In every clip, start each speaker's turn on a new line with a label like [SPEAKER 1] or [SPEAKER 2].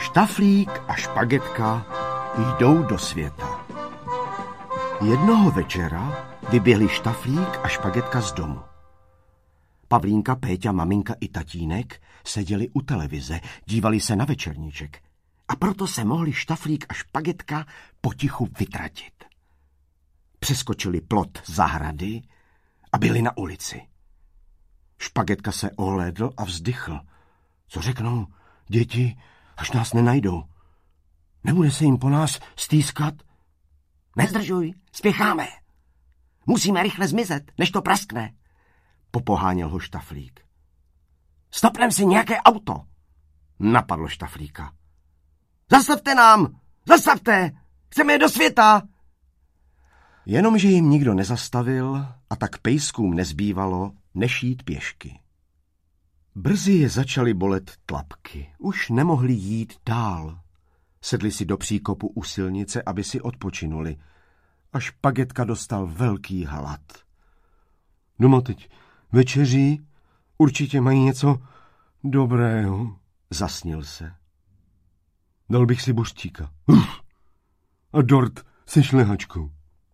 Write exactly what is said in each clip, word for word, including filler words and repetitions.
[SPEAKER 1] Štaflík a Špagetka jdou do světa. Jednoho večera vyběhli Štaflík a Špagetka z domu. Pavlínka, Péťa, maminka i tatínek seděli u televize, dívali se na večerníček a proto se mohli Štaflík a Špagetka potichu vytratit. Přeskočili plot zahrady a byli na ulici. Špagetka se ohlédl a vzdychl. Co řeknou děti, až nás nenajdou? Nebude se jim po nás stýskat?
[SPEAKER 2] Nezdržuj, spěcháme. Musíme rychle zmizet, než to praskne.
[SPEAKER 1] Popoháněl ho Štaflík.
[SPEAKER 2] Stopnem si nějaké auto.
[SPEAKER 1] Napadlo Štaflíka.
[SPEAKER 2] Zastavte nám! Zastavte! Chceme je do světa!
[SPEAKER 1] Jenomže jim nikdo nezastavil a tak pejskům nezbývalo, než jít pěšky. Brzy je začaly bolet tlapky. Už nemohli jít dál. Sedli si do příkopu u silnice, aby si odpočinuli. A Špagetka dostal velký hlad. Doma teď večeří, určitě mají něco dobrého. Zasnil se. Dal bych si bořtíka. Uf. A dort se šlehačkou.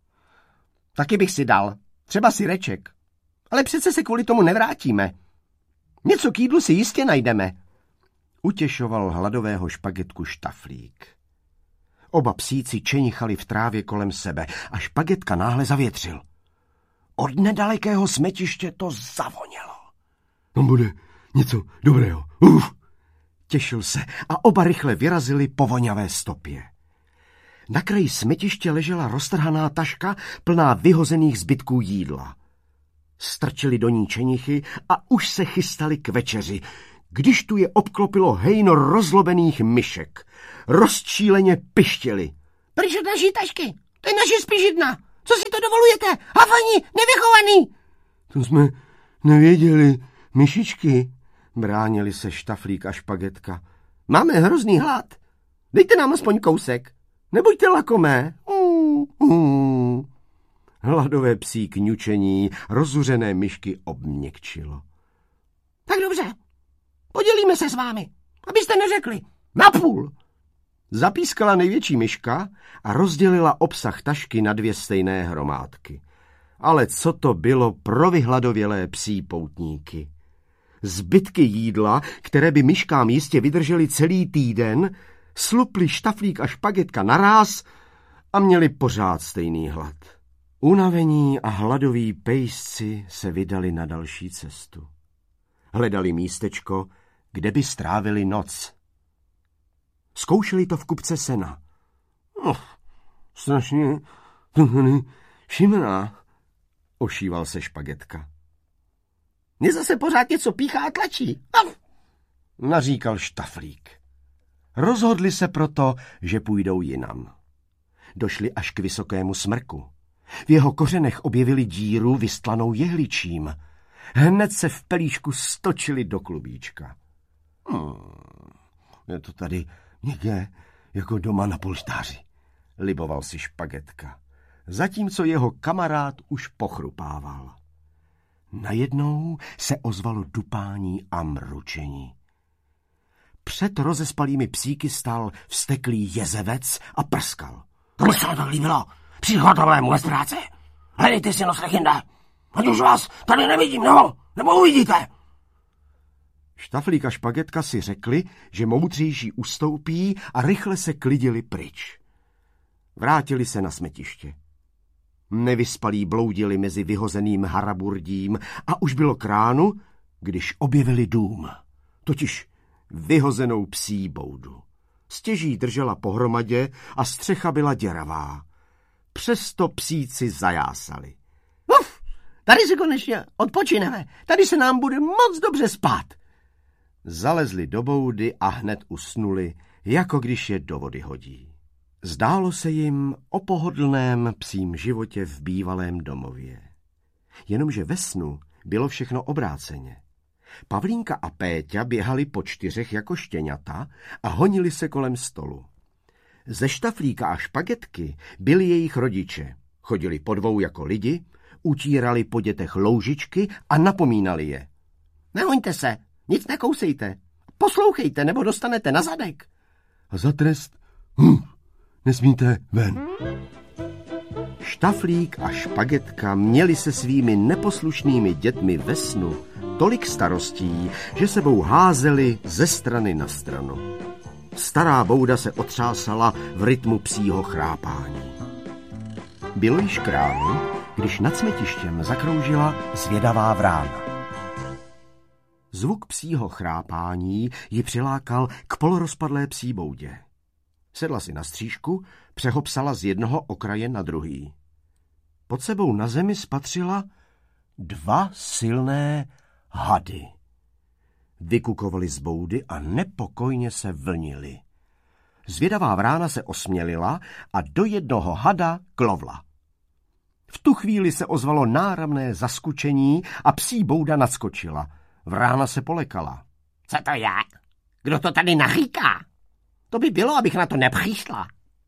[SPEAKER 2] Taky bych si dal. Třeba syreček. Ale přece se kvůli tomu nevrátíme. Něco k jídlu si jistě najdeme.
[SPEAKER 1] Utěšoval hladového Špagetku Štaflík. Oba psíci čenichali v trávě kolem sebe a Špagetka náhle zavětřil.
[SPEAKER 2] Od nedalekého smetiště to zavonělo.
[SPEAKER 1] Tam bude něco dobrého. Uf. Těšil se a oba rychle vyrazili po voňavé stopě. Na kraji smetiště ležela roztrhaná taška plná vyhozených zbytků jídla. Strčili do ní čenichy a už se chystali k večeři, když tu je obklopilo hejno rozlobených myšek. Rozčíleně pištěli.
[SPEAKER 2] Pryč od naší tašky, to je naše spižidna. Co si to dovolujete? Havani, nevychovaný!
[SPEAKER 1] To jsme nevěděli, myšičky, bránili se Štaflík a Špagetka.
[SPEAKER 2] Máme hrozný hlad. Dejte nám aspoň kousek. Nebuďte lakomé. Mm, mm.
[SPEAKER 1] Hladové psí kňučení rozuřené myšky obměkčilo.
[SPEAKER 2] Tak dobře, podělíme se s vámi, abyste neřekli. Napůl!
[SPEAKER 1] Zapískala největší myška a rozdělila obsah tašky na dvě stejné hromádky. Ale co to bylo pro vyhladovělé psí poutníky? Zbytky jídla, které by myškám jistě vydržely celý týden, slupli Štaflík a Špagetka naráz a měli pořád stejný hlad. Unavení a hladoví pejsci se vydali na další cestu. Hledali místečko, kde by strávili noc. Zkoušeli to v kupce sena. Oh, strašně to tady šimrá, ošíval se Špagetka.
[SPEAKER 2] Mně zase pořád něco píchá a tlačí. Af!
[SPEAKER 1] Naříkal Štaflík. Rozhodli se proto, že půjdou jinam. Došli až k vysokému smrku. V jeho kořenech objevili díru vystlanou jehličím. Hned se v pelíšku stočili do klubíčka. Hmm, je to tady někde jako doma na polštáři, liboval si Špagetka, zatímco jeho kamarád už pochrupával. Najednou se ozvalo dupání a mručení. Před rozespalými psíky stál vzteklý jezevec a prskal.
[SPEAKER 2] Komu se to líbilo? Příchodovému bez práce. Hledejte si noslech jinde. Ať už vás tady nevidím, nebo, nebo uvidíte.
[SPEAKER 1] Štaflík a Špagetka si řekli, že moudřejší ustoupí a rychle se klidili pryč. Vrátili se na smetiště. Nevyspalí bloudili mezi vyhozeným haraburdím a už bylo k ránu, když objevili dům. Totiž vyhozenou psí boudu. Stěží držela pohromadě a střecha byla děravá. Přesto psíci zajásali.
[SPEAKER 2] Uf, tady si konečně odpočineme. Tady se nám bude moc dobře spát.
[SPEAKER 1] Zalezli do boudy a hned usnuli, jako když je do vody hodí. Zdálo se jim o pohodlném psím životě v bývalém domově. Jenomže ve snu bylo všechno obráceně. Pavlínka a Péťa běhali po čtyřech jako štěňata a honili se kolem stolu. Ze Štaflíka a Špagetky byli jejich rodiče. Chodili po dvou jako lidi, utírali po dětech loužičky a napomínali je.
[SPEAKER 2] Nehoňte se, nic nekousejte. Poslouchejte, nebo dostanete na zadek.
[SPEAKER 1] a za trest hm, nesmíte ven. Štaflík a Špagetka měli se svými neposlušnými dětmi ve snu tolik starostí, že sebou házeli ze strany na stranu. Stará bouda se otřásala v rytmu psího chrápání. Bylo již k ránu, když nad smetištěm zakroužila zvědavá vrána. Zvuk psího chrápání ji přilákal k polorozpadlé psí boudě. Sedla si na střížku, přehopsala z jednoho okraje na druhý. Pod sebou na zemi spatřila dva silné hady. Vykukovali z boudy a nepokojně se vlnili. Zvědavá vrána se osmělila a do jednoho hada klovla. V tu chvíli se ozvalo náramné zaskučení a psí bouda nadskočila. Vrána se polekala.
[SPEAKER 2] Co to je? Kdo to tady naříká? To by bylo, abych na to nepřišla.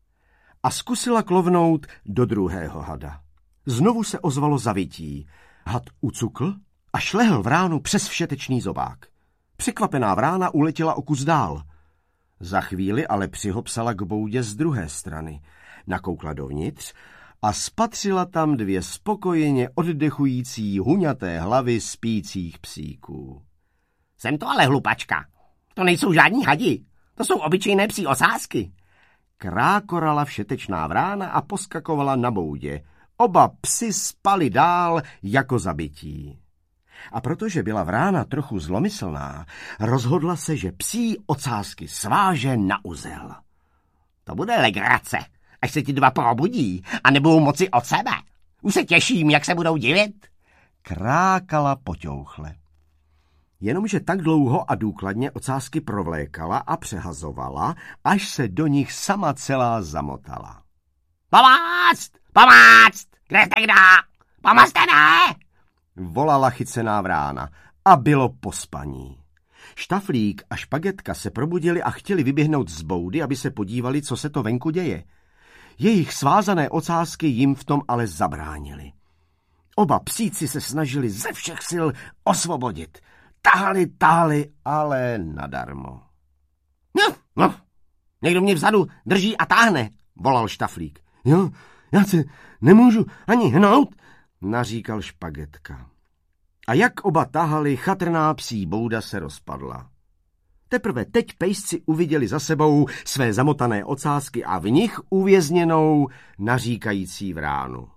[SPEAKER 1] A zkusila klovnout do druhého hada. Znovu se ozvalo zavití. Had ucukl a šlehl vránu přes všetečný zobák. Překvapená vrána uletěla o kus dál. Za chvíli ale přihopsala k boudě z druhé strany. Nakoukla dovnitř a spatřila tam dvě spokojeně oddechující huňaté hlavy spících psíků.
[SPEAKER 2] Jsem to ale hlupačka. To nejsou žádní hadi. To jsou obyčejné psí osázky.
[SPEAKER 1] Krákorala všetečná vrána a poskakovala na boudě. Oba psi spali dál jako zabití. A protože byla vrána trochu zlomyslná, rozhodla se, že psí ocásky sváže na uzel.
[SPEAKER 2] To bude legrace, až se ti dva probudí a nebudou moci od sebe. Už se těším, jak se budou divit.
[SPEAKER 1] Krákala poťouchle. Jenomže tak dlouho a důkladně ocásky provlékala a přehazovala, až se do nich sama celá zamotala.
[SPEAKER 2] Pomoct! Pomoct! Kde jste kdo? Pomozte ne!
[SPEAKER 1] Volala chycená vrána a bylo po spaní. Štaflík a Špagetka se probudili a chtěli vyběhnout z boudy, aby se podívali, co se to venku děje. Jejich svázané ocásky jim v tom ale zabránili. Oba psíci se snažili ze všech sil osvobodit. Tahali, tahali, ale nadarmo.
[SPEAKER 2] No, no, někdo mě vzadu drží a táhne, volal Štaflík.
[SPEAKER 1] Jo, já se nemůžu ani hnout, naříkal Špagetka. A jak oba tahali, chatrná psí bouda se rozpadla. Teprve teď pejsci uviděli za sebou své zamotané ocásky a v nich uvězněnou naříkající vránu.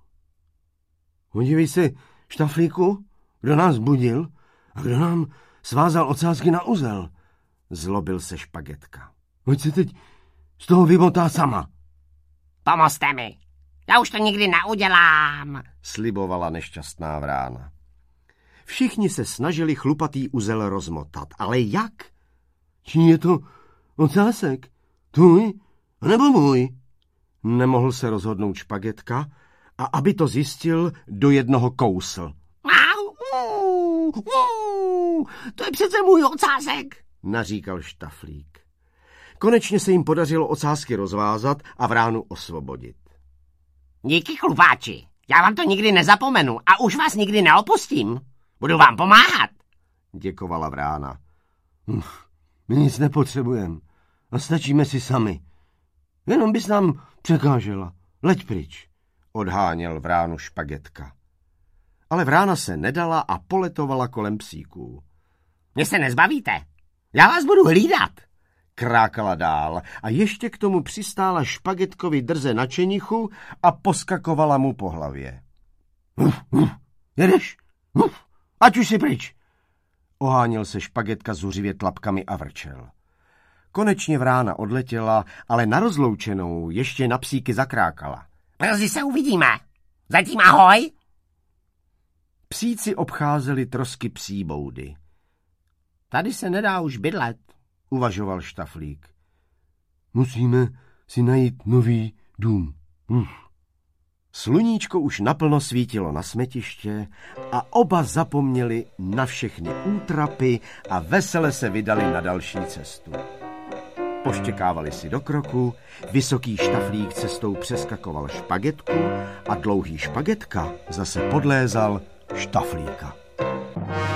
[SPEAKER 1] Podívej se, Štaflíku, kdo nás budil a kdo nám svázal ocásky na uzel, zlobil se Špagetka. Pojď se teď z toho vymotá sama.
[SPEAKER 2] Pomozte mi, já už to nikdy neudělám,
[SPEAKER 1] slibovala nešťastná vrána. Všichni se snažili chlupatý uzel rozmotat, ale jak? Či je to ocásek? Tvůj? Nebo můj? Nemohl se rozhodnout Špagetka a aby to zjistil, do jednoho kousl.
[SPEAKER 2] To je přece můj ocásek,
[SPEAKER 1] naříkal Štaflík. Konečně se jim podařilo ocásky rozvázat a vránu osvobodit.
[SPEAKER 2] Díky, chlupáči, já vám to nikdy nezapomenu a už vás nikdy neopustím. Budu vám pomáhat,
[SPEAKER 1] děkovala vrána. Hm, my nic nepotřebujeme a stačíme si sami. Jenom bys nám překážela. Leď pryč, odháněl vránu Špagetka. Ale vrána se nedala a poletovala kolem psíků.
[SPEAKER 2] Mě se nezbavíte, já vás budu hlídat,
[SPEAKER 1] krákala dál a ještě k tomu přistála Špagetkovi drze na čenichu a poskakovala mu po hlavě. Uf, uf, jedeš? Uf, ať už si pryč! Oháněl se Špagetka zuřivě tlapkami a vrčel. Konečně vrána odletěla, ale na rozloučenou ještě na psíky zakrákala.
[SPEAKER 2] Brzy se uvidíme. Zatím ahoj.
[SPEAKER 1] Psíci obcházeli trosky psí boudy.
[SPEAKER 2] Tady se nedá už bydlet,
[SPEAKER 1] uvažoval Štaflík. Musíme si najít nový dům. Hm. Sluníčko už naplno svítilo na smetiště a oba zapomněli na všechny útrapy a vesele se vydali na další cestu. Poštěkávali si do kroku, vysoký Štaflík cestou přeskakoval Špagetku a dlouhý Špagetka zase podlézal Štaflíka.